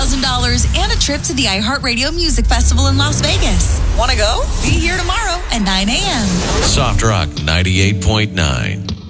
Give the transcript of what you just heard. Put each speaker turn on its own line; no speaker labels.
$1,000 and a trip to the iHeartRadio Music Festival in Las Vegas. Want to go? Be here tomorrow at 9 a.m.
Soft Rock 98.9.